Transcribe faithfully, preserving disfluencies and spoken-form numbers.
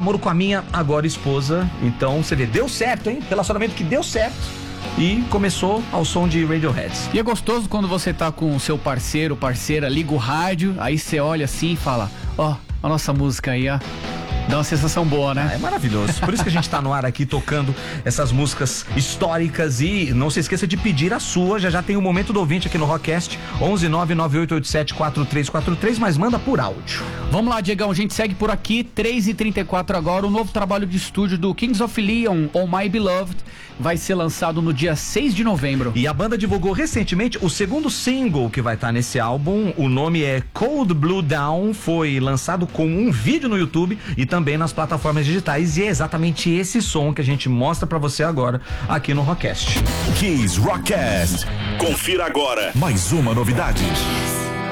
namoro com a minha agora esposa. Então, você vê, deu certo, hein? Relacionamento que deu certo. E começou ao som de Radiohead. E é gostoso quando você tá com o seu parceiro, parceira, liga o rádio, aí você olha assim e fala, ó, oh, a nossa música aí, ó. Dá uma sensação boa, né? Ah, é maravilhoso. Por isso que a gente tá no ar aqui tocando essas músicas históricas. E não se esqueça de pedir a sua. Já já tem o Momento do Ouvinte aqui no Rockcast. onze nove nove oito oito sete quatro três quatro três, mas manda por áudio. Vamos lá, Diegão. A gente segue por aqui. três e trinta e quatro agora. O novo trabalho de estúdio do Kings of Leon, On My Beloved, vai ser lançado no dia seis de novembro. E a banda divulgou recentemente o segundo single que vai estar nesse álbum. O nome é Cold Blue Down. Foi lançado com um vídeo no YouTube e também também nas plataformas digitais, e é exatamente esse som que a gente mostra pra você agora aqui no Rockcast. Kiss Rockcast. Confira agora mais uma novidade.